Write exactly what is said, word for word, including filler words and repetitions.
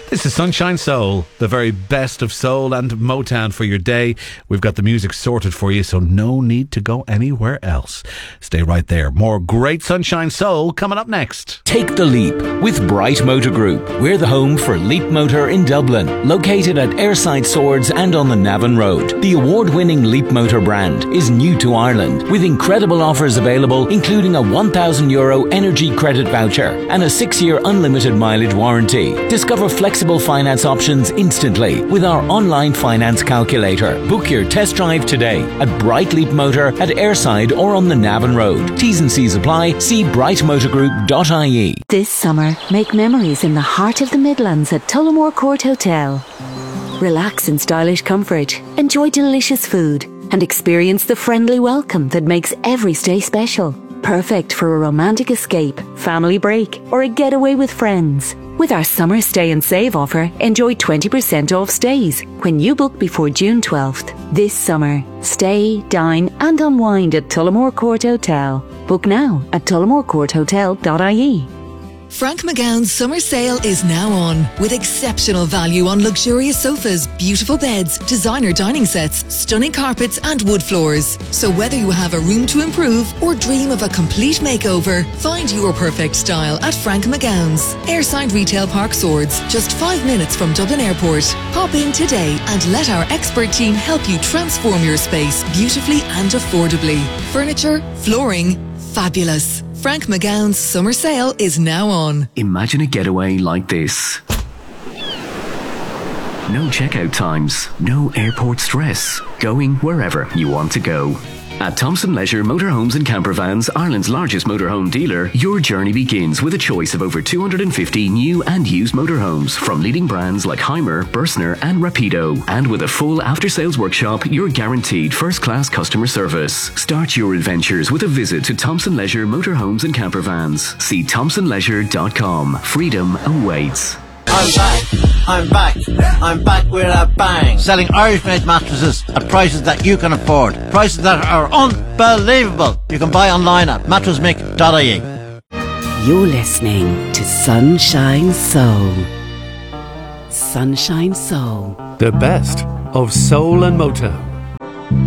This is Sunshine Soul, the very best of soul and Motown for your day. We've got the music sorted for you, so no need to go anywhere else. Stay right there. More great Sunshine Soul coming up next. Take the leap with Bright Motor Group. We're the home for Leap Motor in Dublin, located at Airside Swords and on the Navan Road. The award-winning Leap Motor brand is new to Ireland, with incredible offers available, including a one thousand euro energy credit voucher and a six-year unlimited mileage warranty. Discover flexible finance options instantly with our online finance calculator. Book your test drive today at Bright Leap Motor at Airside or on the Navan Road. T's and C's apply. See bright motor group dot I E. This summer, make memories in the heart of the Midlands at Tullamore Court Hotel. Relax in stylish comfort, enjoy delicious food, and experience the friendly welcome that makes every stay special. Perfect for a romantic escape, family break, or a getaway with friends. With our summer stay and save offer, enjoy twenty percent off stays when you book before June twelfth. This summer, stay, dine and unwind at Tullamore Court Hotel. Book now at tullamore court hotel dot I E. Frank McGowan's summer sale is now on, with exceptional value on luxurious sofas, beautiful beds, designer dining sets, stunning carpets and wood floors. So whether you have a room to improve or dream of a complete makeover, find your perfect style at Frank McGowan's. Airside Retail Park Swords, just five minutes from Dublin Airport. Pop in today and let our expert team help you transform your space beautifully and affordably. Furniture, flooring, fabulous. Frank McGowan's summer sale is now on. Imagine a getaway like this. No checkout times, no airport stress, going wherever you want to go. At Thompson Leisure Motorhomes and Campervans, Ireland's largest motorhome dealer, your journey begins with a choice of over two hundred fifty new and used motorhomes from leading brands like Heimer, Bursner and Rapido. And with a full after-sales workshop, you're guaranteed first-class customer service. Start your adventures with a visit to Thompson Leisure Motorhomes and Campervans. See thompson leisure dot com. Freedom awaits. I'm back, I'm back, I'm back with a bang. Selling Irish-made mattresses at prices that you can afford. Prices that are unbelievable. You can buy online at mattress mick dot I E. You're listening to Sunshine Soul. Sunshine Soul. The best of soul and Motown.